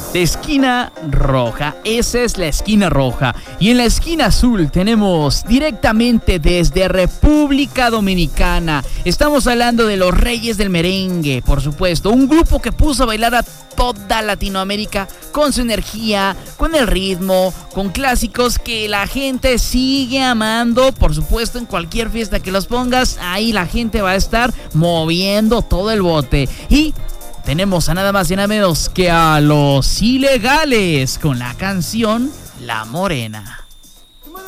de esquina roja. Esa es la esquina roja. Y en la esquina azul tenemos directamente desde República Dominicana. Estamos hablando de los Reyes del Merengue, por supuesto. Un grupo que puso a bailar a toda Latinoamérica con su energía, con el ritmo, con clásicos que la gente sigue amando. Por supuesto, en cualquier fiesta que los pongas, ahí la gente va a estar moviendo todo el bote. Y tenemos a nada más y nada menos que a Los Ilegales con la canción La Morena.